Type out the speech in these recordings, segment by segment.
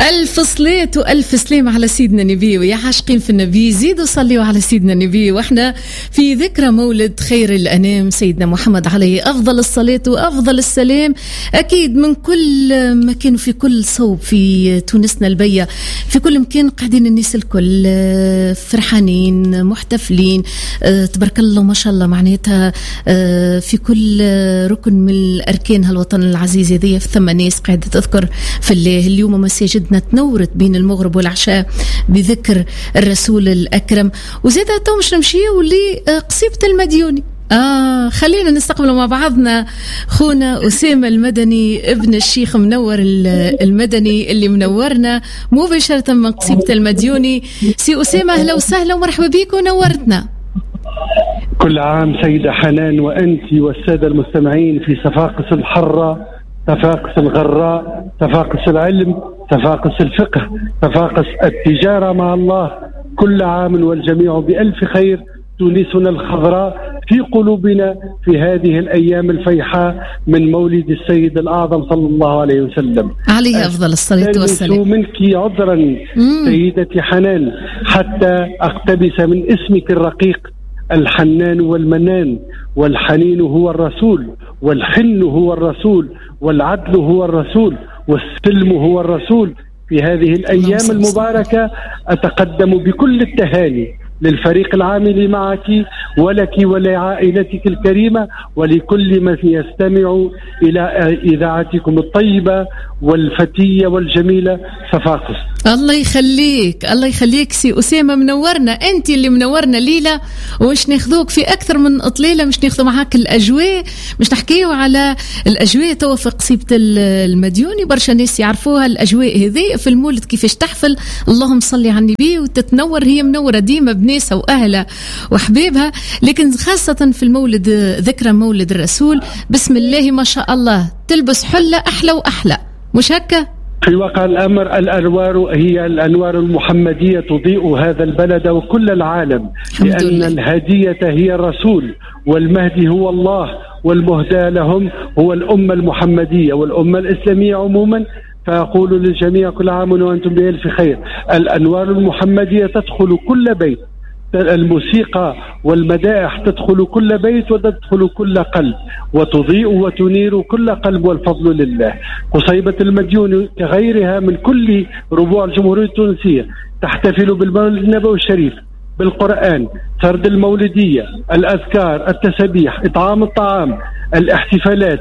ألف صلاة وألف سلام على سيدنا النبي، ويا عاشقين في النبي زيدوا صلوا على سيدنا النبي. وإحنا في ذكرى مولد خير الأنام سيدنا محمد عليه أفضل الصلاة وأفضل السلام. أكيد من كل مكان وفي كل صوب في تونسنا البية، في كل مكان قاعدين الناس الكل فرحانين محتفلين تبارك الله ما شاء الله، معناتها في كل ركن من الأركان هالوطن العزيز هذه ثم ناس قاعدة تذكر في الله. اليوم مساجدنا تنورت بين المغرب والعشاء بذكر الرسول الأكرم. وزيدا تو مش نمشيو لقصيبة المديوني. خلينا نستقبل مع بعضنا خونا أسامة المدني ابن الشيخ منور المدني اللي منورنا مباشرة من قصيبة المديوني. سي أسامة أهلا وسهلا ومرحبا بيك ونورتنا. كل عام سيدة حنان وأنت والسادة المستمعين في صفاقس الحرة، صفاقس الغراء، صفاقس العلم، صفاقس الفقه، صفاقس التجارة مع الله. كل عام والجميع بألف خير. تونسنا الخضراء في قلوبنا في هذه الأيام الفيحاء من مولد السيد الأعظم صلى الله عليه وسلم عليه أفضل الصلاة والسلام. منك عذرا سيدتي حنان حتى أقتبس من اسمك الرقيق، الحنان والمنان، والحنين هو الرسول، والحن هو الرسول، والعدل هو الرسول، والسلم هو الرسول. في هذه الأيام المباركة أتقدم بكل التهاني للفريق العامل معك ولك ولعائلتك الكريمة ولكل من يستمع إلى إذاعتكم الطيبة والفتية والجميلة صفاقس. الله يخليك الله يخليك سي أسامة، منورنا أنت اللي منورنا ليلة، ومش ناخذوك في أكثر من إطلالة، مش ناخذوا معاك الأجواء، مش نحكيو على الأجواء توا في قصيبة المديوني. برشا ناس يعرفوها الأجواء هذه في المولد كيفاش تحفل، اللهم صلي على النبي، وتتنور هي منورة ديما بناسها وأهلها وحبيبها، لكن خاصة في المولد ذكرى مولد الرسول بسم الله ما شاء الله تلبس حلة أحلى وأحلى، مش هكا؟ في واقع الأمر الأنوار هي الأنوار المحمدية تضيء هذا البلد وكل العالم، لأن الهدية هي الرسول، والمهدي هو الله، والمهدى لهم هو الأمة المحمدية والأمة الإسلامية عموما. فأقول للجميع كل عام وأنتم بألف خير. الأنوار المحمدية تدخل كل بيت، الموسيقى والمدائح تدخل كل بيت وتدخل كل قلب وتضيء وتنير كل قلب، والفضل لله. قصيبة المديون كغيرها من كل ربوع الجمهورية التونسية تحتفل بالمولد النبوي الشريف، بالقرآن، سرد المولدية، الأذكار، التسبيح، إطعام الطعام، الاحتفالات،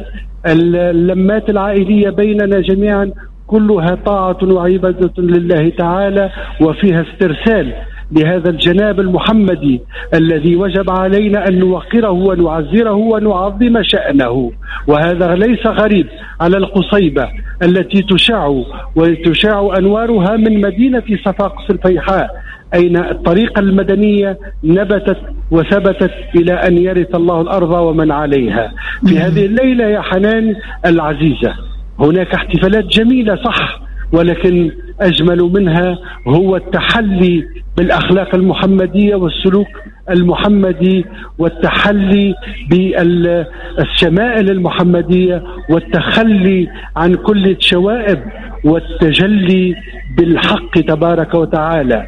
اللمات العائلية بيننا جميعا، كلها طاعة وعبادة لله تعالى، وفيها استرسال لهذا الجناب المحمدي الذي وجب علينا أن نوقره ونعزره ونعظم شأنه. وهذا ليس غريب على القصيبة التي تشع أنوارها من مدينة صفاقس الفيحاء، أين الطريقة المدنية نبتت وثبتت إلى أن يرث الله الأرض ومن عليها. في هذه الليلة يا حنان العزيزة هناك احتفالات جميلة صح، ولكن أجمل منها هو التحلي بالأخلاق المحمدية والسلوك المحمدي، والتحلي بالشمائل المحمدية، والتخلي عن كل الشوائب، والتجلي بالحق تبارك وتعالى،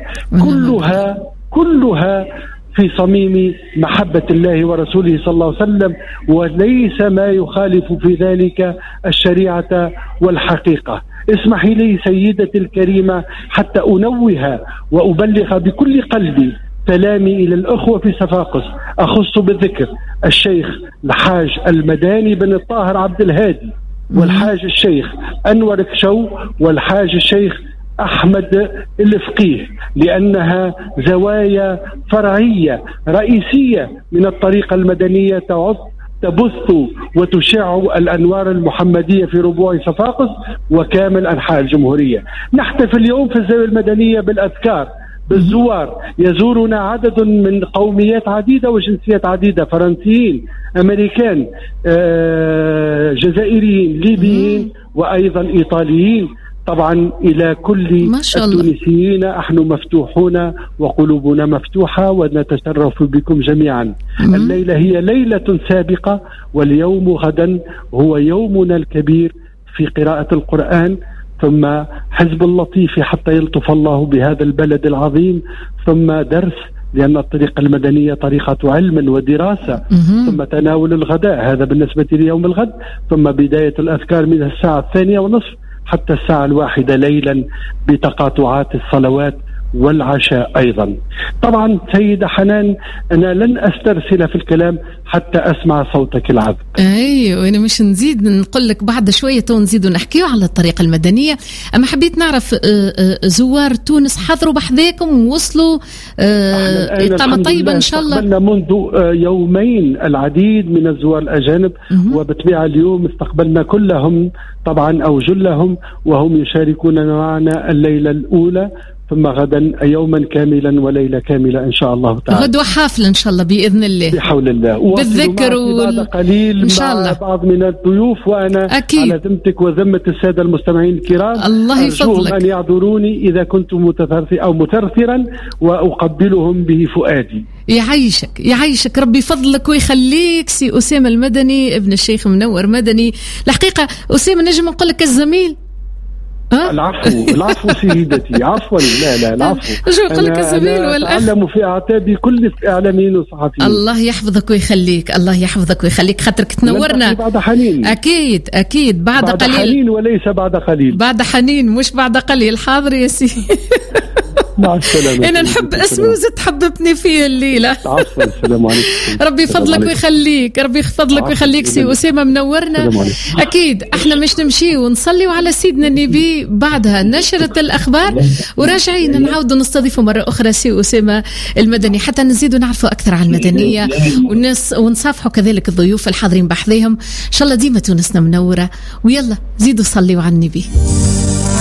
كلها في صميم محبة الله ورسوله صلى الله عليه وسلم، وليس ما يخالف في ذلك الشريعة والحقيقة. اسمحي لي سيدتي الكريمة حتى أنوه وأبلغ بكل قلبي سلامي إلى الأخوة في صفاقس، أخص بالذكر الشيخ الحاج المداني بن الطاهر عبد الهادي، والحاج الشيخ أنور كشو، والحاج الشيخ أحمد الفقيه، لأنها زوايا فرعية رئيسية من الطريقة المدنية تبث وتشع الأنوار المحمدية في ربوع صفاقس وكامل أنحاء الجمهورية. نحتفل اليوم في الزاوية المدنية بالأذكار، بالزوار، يزورنا عدد من قوميات عديدة وجنسيات عديدة، فرنسيين، أمريكان، جزائريين، ليبيين، وأيضا إيطاليين. طبعا إلى كل التونسيين نحن مفتوحون وقلوبنا مفتوحة ونتشرف بكم جميعا. الليلة هي ليلة سابقة، واليوم غدا هو يومنا الكبير في قراءة القرآن، ثم حزب اللطيف حتى يلطف الله بهذا البلد العظيم، ثم درس لأن الطريقة المدنية طريقة علم ودراسة، ثم تناول الغداء، هذا بالنسبة ليوم الغد، ثم بداية الأذكار من الساعة 2:30 حتى الساعة 1 ليلا بتقاطعات الصلوات والعشاء أيضا. طبعا سيدة حنان أنا لن أسترسل في الكلام حتى أسمع صوتك العذب. أيوة، أنا مش نزيد نقول لك بعد شوية نزيد نحكيه على الطريقة المدنية. أما حبيت نعرف زوار تونس حضروا بحذاكم ووصلوا إقامة طيبة إن شاء الله؟ استقبلنا منذ يومين العديد من الزوار الأجانب، وبالطبيعة اليوم استقبلنا كلهم طبعا أو جلهم، وهم يشاركون معنا الليلة الأولى، ثم غدا يوما كاملا وليلة كاملة إن شاء الله تعالى. غدوة حافلة إن شاء الله بإذن الله بحول الله، بالذكر بعد قليل إن شاء الله بعض من الضيوف، وأنا أكيد على ذمتك وذمة السادة المستمعين الكرام، الله يفضلك أن يعذروني إذا كنت متثرثرا وأقبلهم به فؤادي. يعيشك ربي يفضلك ويخليك سي أسامة المدني ابن الشيخ منور مدني. الحقيقة أسامة نجم نقول لك الزميل. العفو سيدتي، عفوا. لا العفو. شو يقول لك الزميل والأخ؟ أعلم في أعتابي كل الإعلاميين والصحفيين. الله يحفظك ويخليك، الله يحفظك ويخليك، خاطرك تنورنا. بعد حنين. أكيد بعد قليل. حنين وليس بعد قليل. بعد حنين مش بعد قليل. حاضر يا سي. مع السلامة. أنا نحب اسمي وزدت حببتني فيه الليلة. عفوا. السلام عليكم. ربي يفضلك ويخليك، ربي يفضلك ويخليك سي أسامة منورنا. أكيد احنا مش نمشي ونصلي على سيدنا النبي، بعدها نشرة الأخبار وراجعين نعود نستضيف مرة أخرى سي أسامة المدني حتى نزيد ونعرفوا أكثر عن المدنية والناس، ونصافحوا كذلك الضيوف الحاضرين بحذهم. إن شاء الله ديما تونسنا منورة، ويلا زيدوا صلوا على النبي.